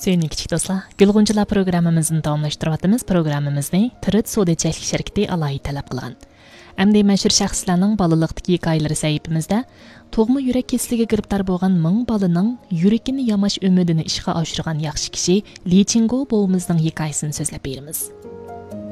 Sevgili kichik do'stlar, Gulg'unchilar programmamizni davomlashtiryapmiz. Programmamizni Tirit Sodechalik shirkati alohida talab qilgan. Hamda mashhur shaxslarning bolalikdagi hikoyalari sahifamizda tug'ma yurak kasaliga giribtor bo'lgan 1000 bolaning yurakini yamash umidini ishga oshirgan yaxshi kishi Li Chingu bovimizning hikoyasini so'zlab beramiz.